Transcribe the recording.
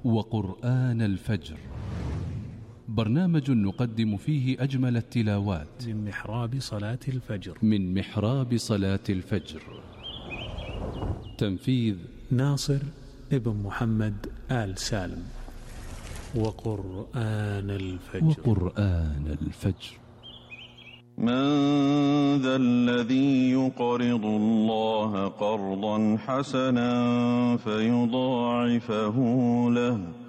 وقرآن الفجر، برنامج نقدم فيه أجمل التلاوات من محراب صلاة الفجر. تنفيذ ناصر ابن محمد آل سالم. وقرآن الفجر. من ذا الذي يقرض الله قرضا حسنا فيضاعفه له